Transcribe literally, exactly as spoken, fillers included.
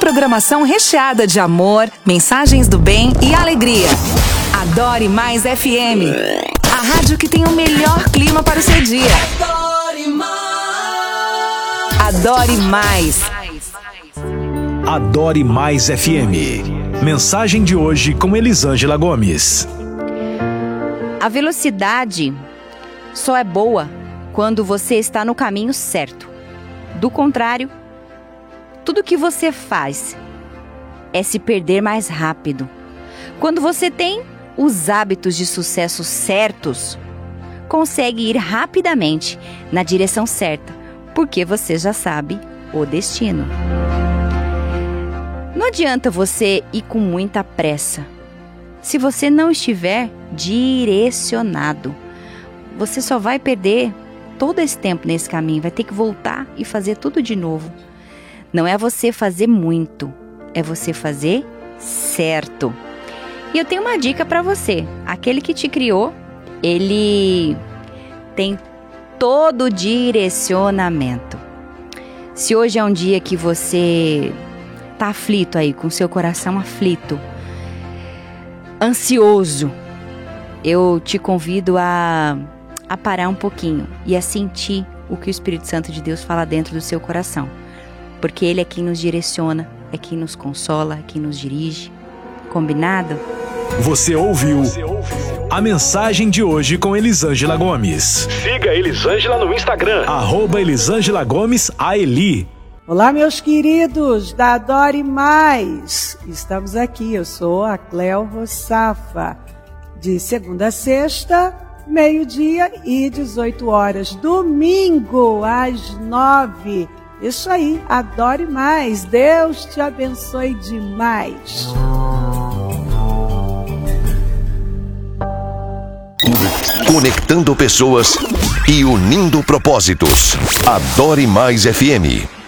programação recheada de amor, mensagens do bem e alegria. Adore Mais F M, a rádio que tem o melhor clima para o seu dia. Adore Mais. Adore Mais. Adore Mais F M. Mensagem de hoje com Elisângela Gomes. A velocidade só é boa quando você está no caminho certo. Do contrário, tudo que você faz é se perder mais rápido. Quando você tem os hábitos de sucesso certos, consegue ir rapidamente na direção certa, porque você já sabe o destino. Não adianta você ir com muita pressa. Se você não estiver direcionado, você só vai perder todo esse tempo nesse caminho, vai ter que voltar e fazer tudo de novo. Não é você fazer muito, é você fazer certo. E eu tenho uma dica para você. Aquele que te criou, ele tem todo o direcionamento. Se hoje é um dia que você tá aflito aí, com seu coração aflito, ansioso, eu te convido a, a parar um pouquinho e a sentir o que o Espírito Santo de Deus fala dentro do seu coração. Porque Ele é quem nos direciona, é quem nos consola, é quem nos dirige. Combinado? Você ouviu a mensagem de hoje com Elisângela Gomes. Siga a Elisângela no Instagram, arroba Elisângela Gomes A Eli. Olá, meus queridos da Adore Mais. Estamos aqui, eu sou a Cleo Rossafa. De segunda a sexta, meio-dia e dezoito horas. Domingo, às nove. Isso aí, adore mais. Deus te abençoe demais. Conectando pessoas e unindo propósitos. Adore Mais F M.